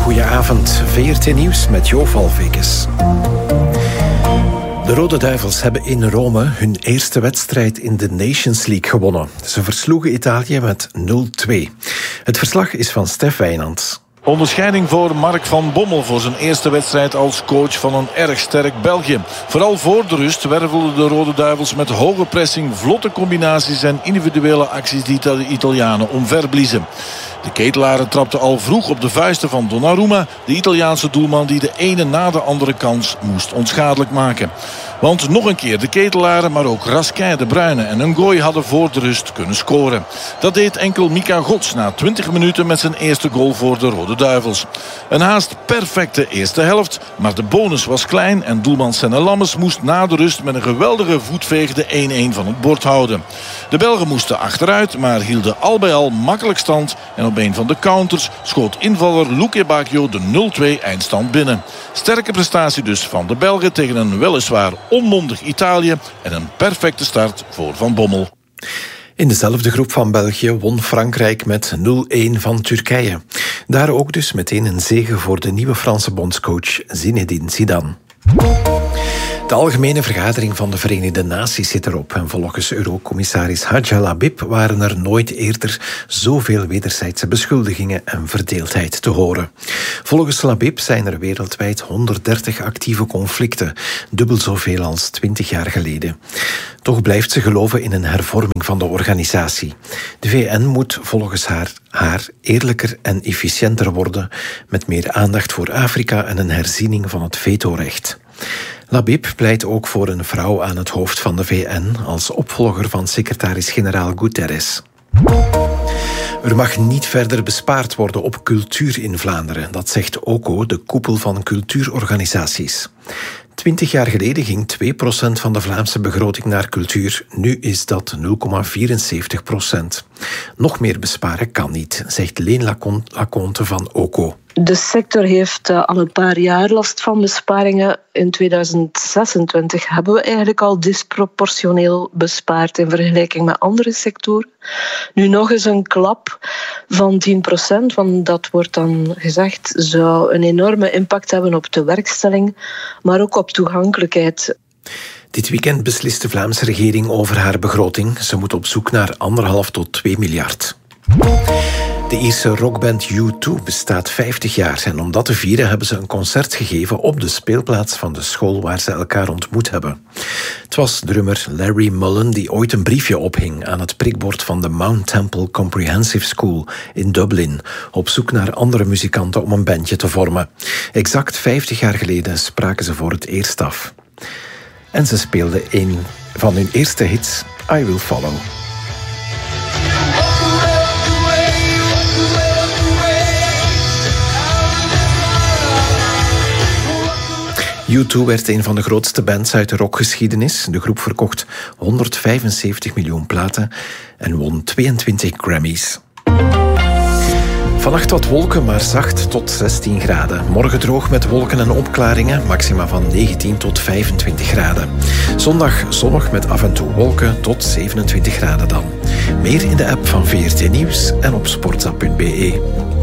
goedenavond. VRT Nieuws met Jo Valvekes. De Rode Duivels hebben in Rome hun eerste wedstrijd in de Nations League gewonnen. Ze versloegen Italië met 0-2. Het verslag is van Stef Wijnands. Onderscheiding voor Mark van Bommel voor zijn eerste wedstrijd als coach van een erg sterk België. Vooral voor de rust wervelden de Rode Duivels met hoge pressing, vlotte combinaties en individuele acties die de Italianen omverbliezen. De ketelaren trapten al vroeg op de vuisten van Donnarumma, de Italiaanse doelman die de ene na de andere kans moest onschadelijk maken. Want nog een keer de ketelaren, maar ook Raskin, De Bruyne en Ngoy hadden voor de rust kunnen scoren. Dat deed enkel Mika Gods na 20 minuten met zijn eerste goal voor de Rode Duivels. Een haast perfecte eerste helft, maar de bonus was klein en doelman Senne Lammers moest na de rust met een geweldige voetveeg de 1-1 van het bord houden. De Belgen moesten achteruit, maar hielden al bij al makkelijk stand en op een van de counters schoot invaller Luque Bacchio de 0-2 eindstand binnen. Sterke prestatie dus van de Belgen tegen een weliswaar onmondig Italië en een perfecte start voor Van Bommel. In dezelfde groep van België won Frankrijk met 0-1 van Turkije. Daar ook dus meteen een zege voor de nieuwe Franse bondscoach Zinedine Zidane. De algemene vergadering van de Verenigde Naties zit erop en volgens Eurocommissaris Hadja Labib waren er nooit eerder zoveel wederzijdse beschuldigingen en verdeeldheid te horen. Volgens Labib zijn er wereldwijd 130 actieve conflicten, dubbel zoveel als 20 jaar geleden. Toch blijft ze geloven in een hervorming van de organisatie. De VN moet volgens haar eerlijker en efficiënter worden, met meer aandacht voor Afrika en een herziening van het vetorecht. Labib pleit ook voor een vrouw aan het hoofd van de VN als opvolger van secretaris-generaal Guterres. Er mag niet verder bespaard worden op cultuur in Vlaanderen. Dat zegt OCO, de koepel van cultuurorganisaties. 20 jaar geleden ging 2% van de Vlaamse begroting naar cultuur. Nu is dat 0,74%. Nog meer besparen kan niet, zegt Leen Laconte van OCO. De sector heeft al een paar jaar last van besparingen. In 2026 hebben we eigenlijk al disproportioneel bespaard in vergelijking met andere sectoren. Nu nog eens een klap van 10%, want dat wordt dan gezegd, zou een enorme impact hebben op de werkstelling, maar ook op toegankelijkheid. Dit weekend beslist de Vlaamse regering over haar begroting. Ze moet op zoek naar 1,5 tot 2 miljard. De Ierse rockband U2 bestaat 50 jaar en om dat te vieren hebben ze een concert gegeven op de speelplaats van de school waar ze elkaar ontmoet hebben. Het was drummer Larry Mullen die ooit een briefje ophing aan het prikbord van de Mount Temple Comprehensive School in Dublin, op zoek naar andere muzikanten om een bandje te vormen. Exact 50 jaar geleden spraken ze voor het eerst af. En ze speelden een van hun eerste hits, I Will Follow. U2 werd een van de grootste bands uit de rockgeschiedenis. De groep verkocht 175 miljoen platen en won 22 Grammys. Vannacht wat wolken, maar zacht tot 16 graden. Morgen droog met wolken en opklaringen, maxima van 19 tot 25 graden. Zondag zonnig met af en toe wolken tot 27 graden dan. Meer in de app van VRT Nieuws en op sportza.be.